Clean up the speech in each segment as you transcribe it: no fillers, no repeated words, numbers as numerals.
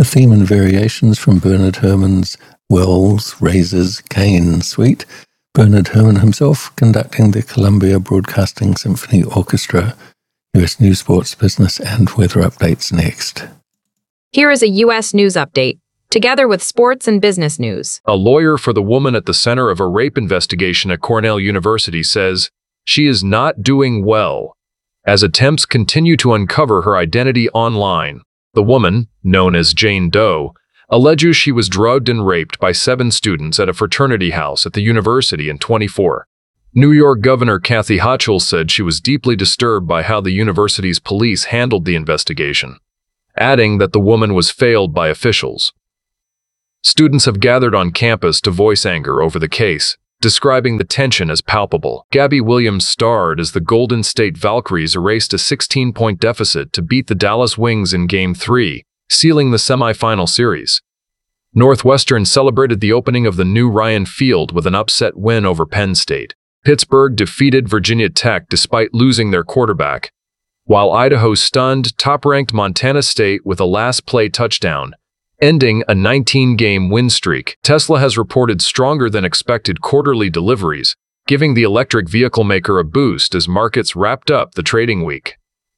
a theme and variations from Bernard Herrmann's Wells, Razors, Cain suite. Bernard Herrmann himself conducting the Columbia Broadcasting Symphony Orchestra. U.S. News, Sports, Business, and Weather updates next. Here is a U.S. News update, together with sports and business news. A lawyer for the woman at the center of a rape investigation at Cornell University says she is not doing well as attempts continue to uncover her identity online. The woman, known as Jane Doe, alleges she was drugged and raped by 7 students at a fraternity house at the university in 2024. New York Governor Kathy Hochul said she was deeply disturbed by how the university's police handled the investigation, adding that the woman was failed by officials. Students have gathered on campus to voice anger over the case, describing the tension as palpable. Gabby Williams starred as the Golden State Valkyries erased a 16-point deficit to beat the Dallas Wings in Game 3, sealing the semifinal series. Northwestern celebrated the opening of the new Ryan Field with an upset win over Penn State. Pittsburgh defeated Virginia Tech despite losing their quarterback, while Idaho stunned top-ranked Montana State with a last-play touchdown, ending a 19-game win streak. Tesla has reported stronger-than-expected quarterly deliveries, giving the electric vehicle maker a boost as markets wrapped up the trading week.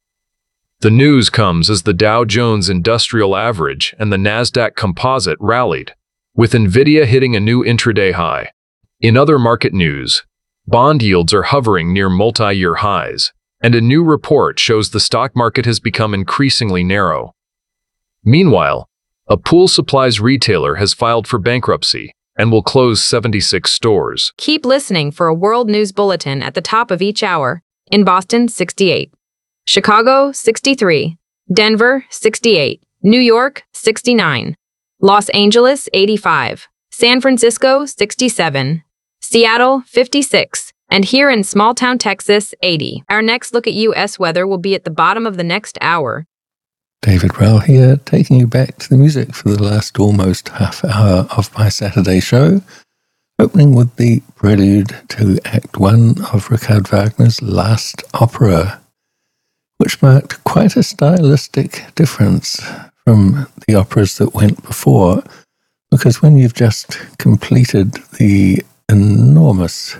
The news comes as the Dow Jones Industrial Average and the Nasdaq Composite rallied, with Nvidia hitting a new intraday high. In other market news, bond yields are hovering near multi-year highs, and a new report shows the stock market has become increasingly narrow. Meanwhile, a pool supplies retailer has filed for bankruptcy and will close 76 stores. Keep listening for a world news bulletin at the top of each hour. In Boston, 68. Chicago, 63. Denver, 68. New York, 69. Los Angeles, 85. San Francisco, 67. Seattle, 56. And here in small-town Texas, 80. Our next look at U.S. weather will be at the bottom of the next hour. David Rowell here, taking you back to the music for the last almost half hour of my Saturday show, opening with the prelude to Act 1 of Richard Wagner's last opera, which marked quite a stylistic difference from the operas that went before, because when you've just completed the enormous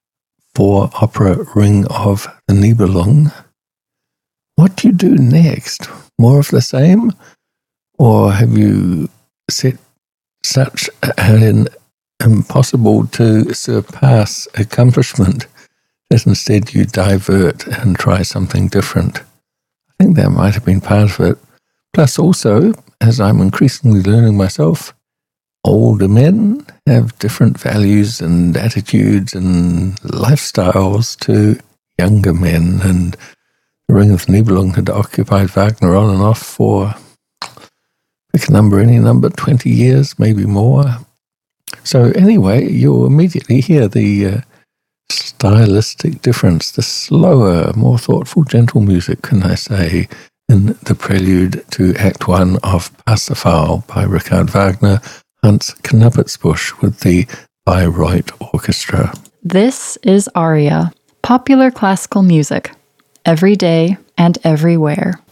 4-opera ring of the Nibelung, what do you do next? More of the same? Or have you set such an impossible to surpass accomplishment that instead you divert and try something different? I think that might have been part of it. Plus also, as I'm increasingly learning myself, older men have different values and attitudes and lifestyles to younger men, and the Ring of the Nibelung had occupied Wagner on and off for, pick a number, any number, 20 years, maybe more. So anyway, you'll immediately hear the stylistic difference, the slower, more thoughtful, gentle music, can I say, in the prelude to Act 1 of Parsifal by Richard Wagner, Hans Knappertsbusch with the Bayreuth Orchestra. This is Aria, popular classical music, every day and everywhere.